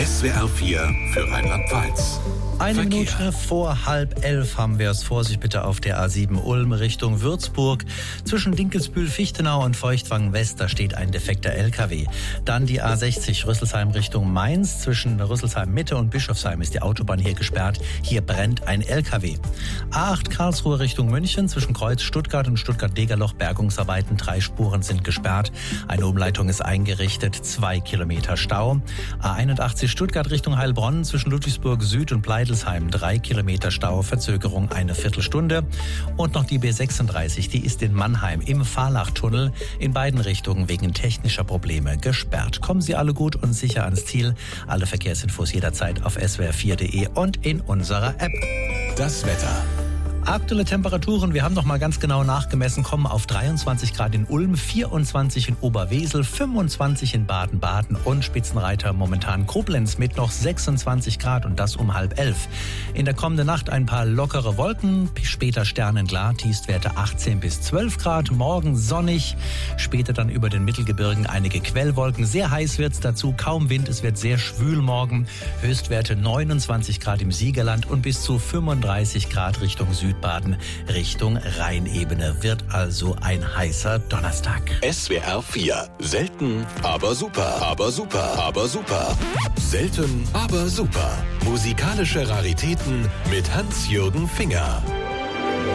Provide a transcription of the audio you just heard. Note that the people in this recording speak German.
SWR 4 für Rheinland-Pfalz. Eine Minute vor 10:30 haben wir es. Vorsicht bitte auf der A7 Ulm Richtung Würzburg. Zwischen Dinkelsbühl-Fichtenau und Feuchtwangen-West, da steht ein defekter LKW. Dann die A60 Rüsselsheim Richtung Mainz. Zwischen Rüsselsheim-Mitte und Bischofsheim ist die Autobahn hier gesperrt. Hier brennt ein LKW. A8 Karlsruhe Richtung München. Zwischen Kreuz Stuttgart und Stuttgart-Degerloch Bergungsarbeiten. 3 Spuren sind gesperrt. Eine Umleitung ist eingerichtet. 2 Kilometer Stau. A81 Stuttgart Richtung Heilbronn. Zwischen Ludwigsburg Süd und Pleidelsheim 3 Kilometer Stau, Verzögerung eine Viertelstunde. Und noch die B36, die ist in Mannheim im Fahrlachtunnel in beiden Richtungen wegen technischer Probleme gesperrt. Kommen Sie alle gut und sicher ans Ziel. Alle Verkehrsinfos jederzeit auf swr4.de und in unserer App. Das Wetter. Aktuelle Temperaturen, wir haben noch mal ganz genau nachgemessen, kommen auf 23 Grad in Ulm, 24 in Oberwesel, 25 in Baden-Baden und Spitzenreiter momentan Koblenz mit noch 26 Grad und das um 10:30. In der kommenden Nacht ein paar lockere Wolken, später sternenklar, Tiefstwerte 18 bis 12 Grad, morgen sonnig, später dann über den Mittelgebirgen einige Quellwolken, sehr heiß wird's dazu, kaum Wind, es wird sehr schwül morgen, Höchstwerte 29 Grad im Siegerland und bis zu 35 Grad Richtung Südbaden, Richtung Rheinebene. Wird also ein heißer Donnerstag. SWR 4. Selten, aber super. Aber super. Aber super. Selten, aber super. Musikalische Raritäten mit Hans-Jürgen Finger.